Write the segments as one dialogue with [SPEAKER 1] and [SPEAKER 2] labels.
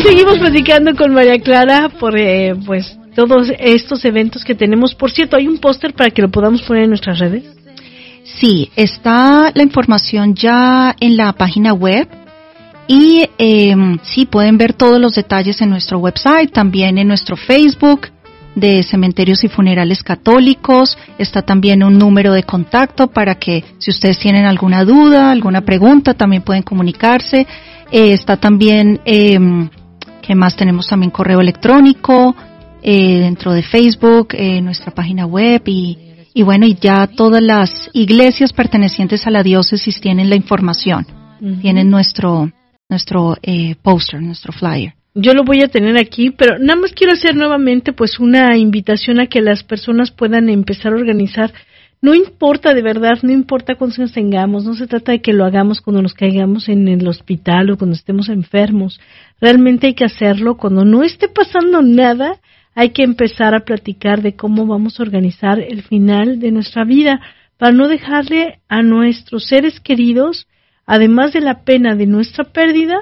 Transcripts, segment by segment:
[SPEAKER 1] seguimos platicando con María Clara por pues todos estos eventos que tenemos. Por cierto, ¿hay un póster para que lo podamos poner en nuestras redes?
[SPEAKER 2] Sí, está la información ya en la página web y sí, pueden ver todos los detalles en nuestro website, también en nuestro Facebook de Cementerios y Funerales Católicos. Está también un número de contacto para que si ustedes tienen alguna duda, alguna pregunta, también pueden comunicarse. Está también, ¿qué más? Tenemos también correo electrónico dentro de Facebook, nuestra página web y bueno, y ya todas las iglesias pertenecientes a la diócesis tienen la información, tienen nuestro póster, nuestro flyer.
[SPEAKER 1] Yo lo voy a tener aquí, pero nada más quiero hacer nuevamente pues una invitación a que las personas puedan empezar a organizar. No importa, de verdad, no importa cuántos años tengamos, no se trata de que lo hagamos cuando nos caigamos en el hospital o cuando estemos enfermos. Realmente hay que hacerlo cuando no esté pasando nada. Hay que empezar a platicar de cómo vamos a organizar el final de nuestra vida para no dejarle a nuestros seres queridos, además de la pena de nuestra pérdida,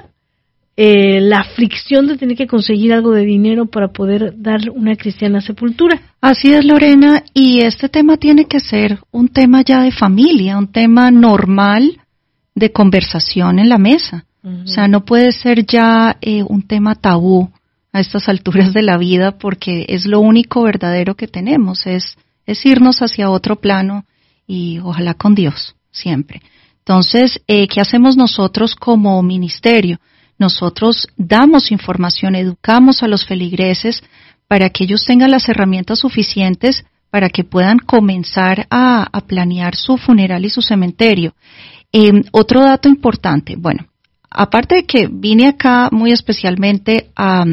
[SPEAKER 1] la aflicción de tener que conseguir algo de dinero para poder dar una cristiana sepultura.
[SPEAKER 2] Así es, Lorena, y este tema tiene que ser un tema ya de familia, un tema normal de conversación en la mesa. O sea, no puede ser ya un tema tabú a estas alturas de la vida, porque es lo único verdadero que tenemos, es irnos hacia otro plano y ojalá con Dios, siempre. Entonces, ¿qué hacemos nosotros como ministerio? Nosotros damos información, educamos a los feligreses para que ellos tengan las herramientas suficientes para que puedan comenzar a planear su funeral y su cementerio. Otro dato importante, bueno, aparte de que vine acá muy especialmente a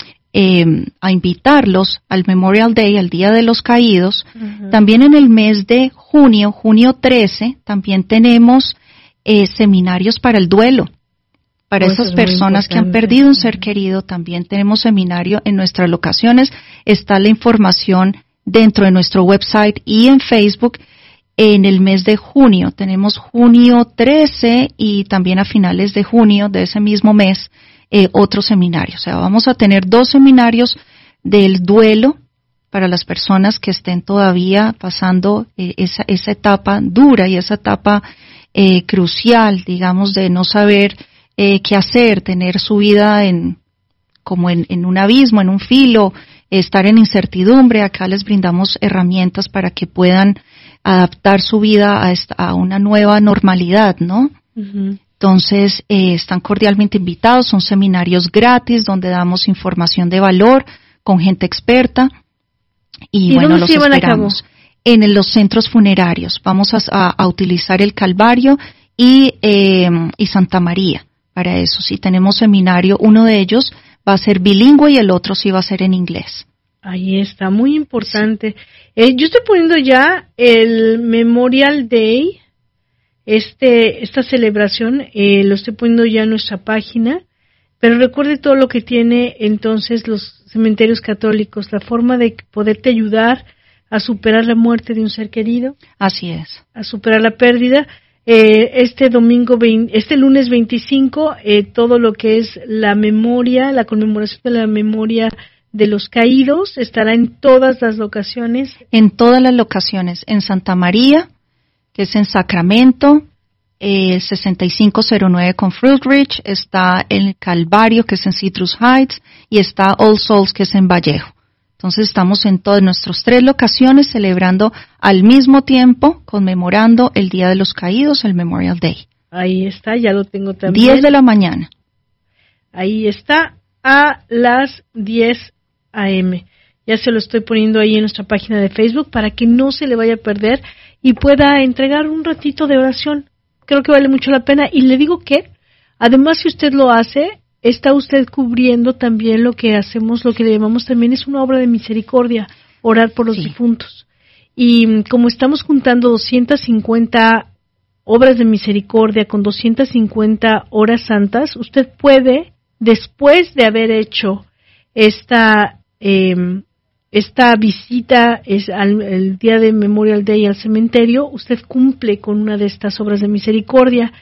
[SPEAKER 2] invitarlos al Memorial Day, al Día de los Caídos, también en el mes de junio 13, también tenemos seminarios para el duelo. Para esas personas que han perdido un ser querido, también tenemos seminario en nuestras locaciones. Está la información dentro de nuestro website y en Facebook. En el mes de junio, tenemos junio 13 y también a finales de junio de ese mismo mes, otro seminario. O sea, vamos a tener 2 seminarios del duelo para las personas que estén todavía pasando esa etapa dura y esa etapa crucial, digamos, de no saber qué hacer, tener su vida como en un abismo, en un filo, estar en incertidumbre. Acá les brindamos herramientas para que puedan adaptar su vida a una nueva normalidad, ¿no? Entonces, están cordialmente invitados, son seminarios gratis donde damos información de valor con gente experta y bueno, los esperamos en los centros funerarios. Vamos a utilizar el Calvario y Santa María. Para eso, sí tenemos seminario, uno de ellos va a ser bilingüe y el otro sí va a ser en inglés.
[SPEAKER 1] Ahí está, muy importante. Yo estoy poniendo ya el Memorial Day, esta celebración, lo estoy poniendo ya en nuestra página, pero recuerde todo lo que tiene entonces los cementerios católicos, la forma de poderte ayudar a superar la muerte de un ser querido.
[SPEAKER 2] Así es.
[SPEAKER 1] A superar la pérdida. Este lunes 25, todo lo que es la memoria, la conmemoración de la memoria de los caídos, estará en todas las locaciones.
[SPEAKER 2] En todas las locaciones, en Santa María, que es en Sacramento, 6509 con Fruitridge, está en Calvario, que es en Citrus Heights, y está All Souls, que es en Vallejo. Entonces estamos en todas nuestras 3 locaciones celebrando al mismo tiempo, conmemorando el Día de los Caídos, el Memorial Day.
[SPEAKER 1] Ahí está, ya lo tengo también.
[SPEAKER 2] 10 de la mañana.
[SPEAKER 1] Ahí está, a las 10 a.m. Ya se lo estoy poniendo ahí en nuestra página de Facebook para que no se le vaya a perder y pueda entregar un ratito de oración. Creo que vale mucho la pena. Y le digo que, además, si usted lo hace, está usted cubriendo también lo que hacemos, lo que le llamamos también es una obra de misericordia, orar por los difuntos. Y como estamos juntando 250 obras de misericordia con 250 horas santas, usted puede, después de haber hecho esta visita el día de Memorial Day al cementerio, usted cumple con una de estas obras de misericordia.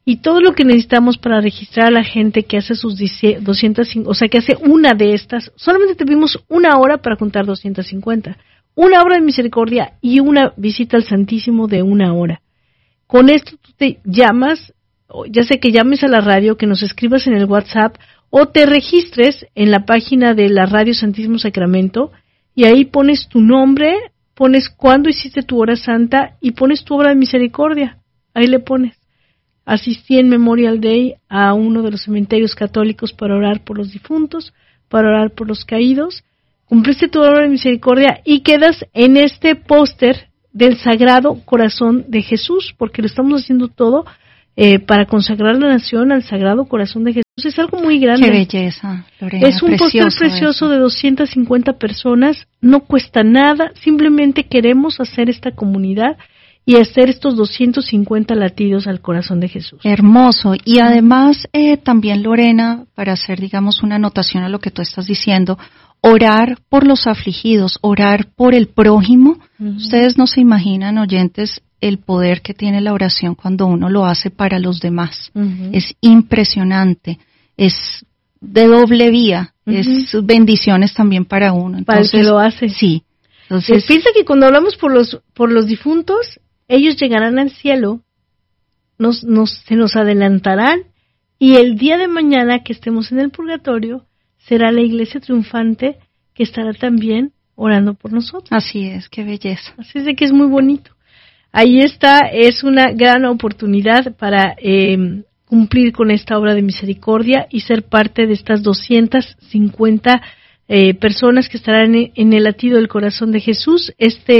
[SPEAKER 1] y todo lo que necesitamos para registrar a la gente que hace sus 205, o sea, que hace una de estas. Solamente tuvimos 1 hora para contar 250. 1 hora de misericordia y una visita al Santísimo de 1 hora. Con esto tú te llamas, ya sea que llames a la radio, que nos escribas en el WhatsApp o te registres en la página de la Radio Santísimo Sacramento y ahí pones tu nombre, pones cuándo hiciste tu hora santa y pones tu obra de misericordia. Ahí le pones. Asistí en Memorial Day a uno de los cementerios católicos para orar por los difuntos, para orar por los caídos. Cumpliste tu obra de misericordia y quedas en este póster del Sagrado Corazón de Jesús, porque lo estamos haciendo todo para consagrar la nación al Sagrado Corazón de Jesús. Es algo muy grande.
[SPEAKER 2] Qué belleza, Lorena.
[SPEAKER 1] Es un póster precioso de 250 personas, no cuesta nada, simplemente queremos hacer esta comunidad y hacer estos 250 latidos al corazón de Jesús.
[SPEAKER 2] Hermoso. Y además, también, Lorena, para hacer, digamos, una anotación a lo que tú estás diciendo, orar por los afligidos, orar por el prójimo. Uh-huh. Ustedes no se imaginan, oyentes, el poder que tiene la oración cuando uno lo hace para los demás. Uh-huh. Es impresionante, es de doble vía, uh-huh. Es bendiciones también para uno. Entonces,
[SPEAKER 1] para el que lo hace.
[SPEAKER 2] Sí. Entonces,
[SPEAKER 1] piensa que cuando hablamos por los difuntos, ellos llegarán al cielo, se nos adelantarán, y el día de mañana que estemos en el purgatorio, será la iglesia triunfante que estará también orando por nosotros.
[SPEAKER 2] Así es, qué belleza.
[SPEAKER 1] Así es de que es muy bonito. Ahí está, es una gran oportunidad para cumplir con esta obra de misericordia y ser parte de estas 250 personas que estarán en el latido del corazón de Jesús.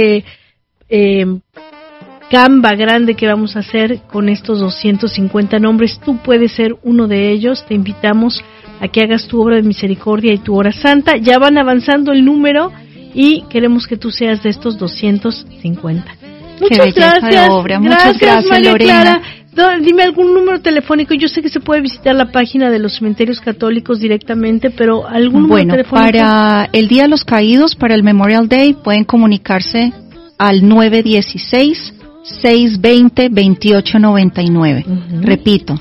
[SPEAKER 1] Canva grande que vamos a hacer con estos 250 nombres, tú puedes ser uno de ellos. Te invitamos a que hagas tu obra de misericordia y tu hora santa. Ya van avanzando el número y queremos que tú seas de estos 250. Muchas gracias.
[SPEAKER 2] Muchas gracias,
[SPEAKER 1] María
[SPEAKER 2] Lorena.
[SPEAKER 1] Clara. Dime algún número telefónico. Yo sé que se puede visitar la página de los cementerios católicos directamente, pero algún número telefónico.
[SPEAKER 2] Para el Día de los Caídos, para el Memorial Day, pueden comunicarse al 916-620-2899. Uh-huh. Repito,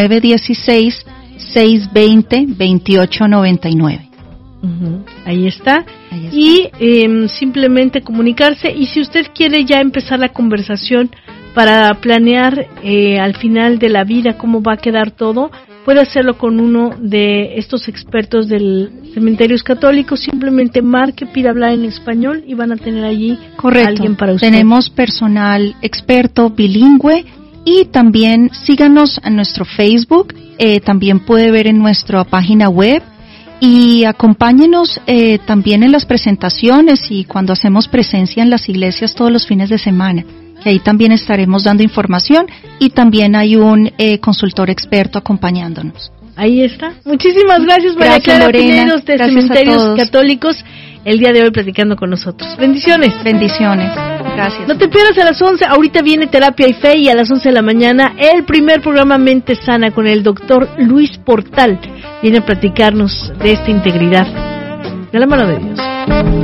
[SPEAKER 2] 916-620-2899.
[SPEAKER 1] Uh-huh. Ahí está. Y simplemente comunicarse. Y si usted quiere ya empezar la conversación para planear al final de la vida cómo va a quedar todo, puede hacerlo con uno de estos expertos del cementerios católicos. Simplemente marque, pida hablar en español y van a tener allí a alguien para usted.
[SPEAKER 2] Tenemos personal experto bilingüe. Y también síganos en nuestro Facebook, también puede ver en nuestra página web. Y acompáñenos también en las presentaciones y cuando hacemos presencia en las iglesias todos los fines de semana, que ahí también estaremos dando información y también hay un consultor experto acompañándonos.
[SPEAKER 1] Ahí está. Muchísimas gracias, María Clara Pineros de Cementerios Católicos, el día de hoy platicando con nosotros. Bendiciones.
[SPEAKER 2] Bendiciones. Gracias.
[SPEAKER 1] No te pierdas a las 11, ahorita viene Terapia y Fe, y a las 11 de la mañana el primer programa Mente Sana con el doctor Luis Portal. Viene a platicarnos de esta integridad de la mano de Dios.